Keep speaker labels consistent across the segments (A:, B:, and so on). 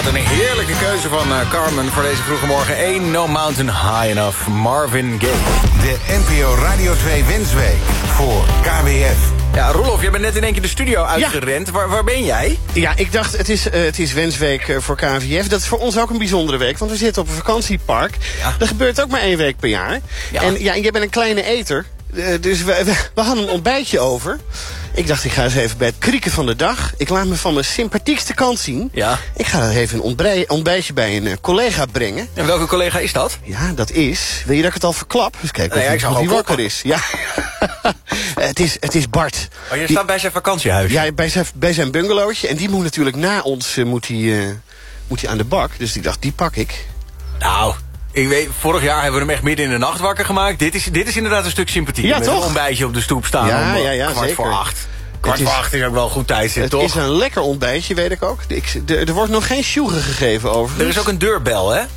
A: Wat een heerlijke keuze van Carmen voor deze vroege morgen. Ain't No Mountain High Enough, Marvin Gaye.
B: De NPO Radio 2 Wensweek voor KWF.
A: Ja, Roelof, jij bent net in één keer de studio uitgerend. Ja. Waar ben jij?
C: Ja, ik dacht, het is Wensweek voor KVF. Dat is voor ons ook een bijzondere week, want we zitten op een vakantiepark. Ja. Dat gebeurt ook maar 1 week per jaar. Ja. En ja, jij bent een kleine eter. Dus we hadden een ontbijtje over. Ik dacht, ik ga eens even bij het krieken van de dag. Ik laat me van mijn sympathiekste kant zien. Ja. Ik ga even een ontbijtje bij een collega brengen.
A: En welke collega is dat?
C: Ja, dat is... Wil je dat ik het al verklap? Dus kijk of hij wakker is. Ja. Het is Bart.
A: Oh, je staat bij zijn vakantiehuis?
C: Ja, bij zijn bungalowtje. En die moet natuurlijk na ons moet hij aan de bak. Dus ik dacht, die pak ik.
A: Nou... Ik weet, vorig jaar hebben we hem echt midden in de nacht wakker gemaakt. Dit is inderdaad een stuk sympathie.
C: Ja,
A: met
C: toch?
A: Een ontbijtje op de stoep staan om kwart voor 8. Kwart voor 8 is ook wel een goed tijdstip, toch?
C: Het is een lekker ontbijtje, weet ik ook. Er wordt nog geen sjoegen gegeven over.
A: Er is ook een deurbel, hè?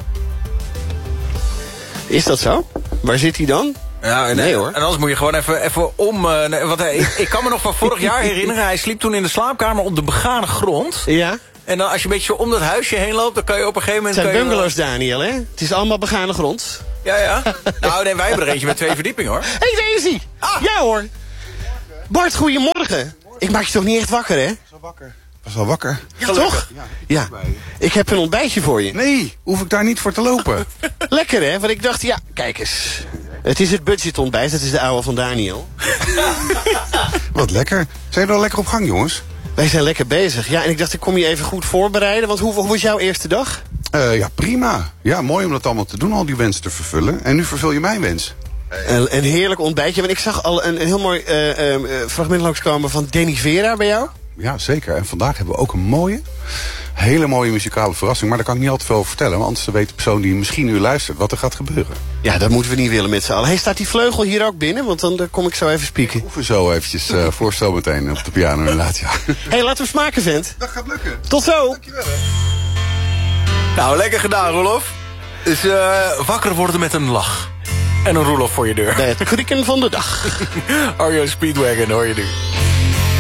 C: Is dat zo? Waar zit hij dan?
A: Ja, nee hoor. En anders moet je gewoon even om... ik kan me nog van vorig jaar herinneren. Hij sliep toen in de slaapkamer op de begane grond.
C: Ja. En
A: dan als je een beetje zo om dat huisje heen loopt... dan kan je op een gegeven moment...
C: Het zijn bungalows, Daniel, hè? Het is allemaal begane grond.
A: Ja. Nou, nee, wij hebben er eentje met 2 verdiepingen, hoor.
C: Hé, daar is hij! Ja, hoor. Bart, goedemorgen. Ik maak je toch niet echt wakker, hè?
B: Was al wakker.
C: Ja, toch? Ja. Ik heb een ontbijtje voor je.
B: Nee, hoef ik daar niet voor te lopen.
C: Lekker, hè? Want ik dacht, ja, kijk eens. Het is het budgetontbijt, dat is de oude van Daniel.
B: Wat lekker. Zijn we al lekker op gang, jongens?
C: Wij zijn lekker bezig. Ja, en ik dacht, ik kom je even goed voorbereiden. Want hoe was jouw eerste dag?
B: Ja, prima. Ja, mooi om dat allemaal te doen, al die wensen te vervullen. En nu vervul je mijn wens.
C: Een heerlijk ontbijtje. Want ik zag al een heel mooi fragment langskomen van Danny Vera bij jou.
B: Ja, zeker. En vandaag hebben we ook een hele mooie muzikale verrassing. Maar daar kan ik niet al te veel over vertellen. Want anders weet de persoon die misschien nu luistert wat er gaat gebeuren.
C: Ja, dat moeten we niet willen met z'n allen. Hey, staat die vleugel hier ook binnen? Want dan kom ik zo even spieken.
B: Ik oefen zo eventjes voorstel meteen op de piano inderdaad, ja.
C: Hey, laten we smaken, vent.
B: Dat gaat lukken.
C: Tot zo.
B: Dankjewel, hè.
A: Nou, lekker gedaan, Roelof. Dus wakker worden met een lach. En een Roelof voor je deur.
C: Bij het krieken van de dag.
A: Arjo Speedwagon hoor je nu.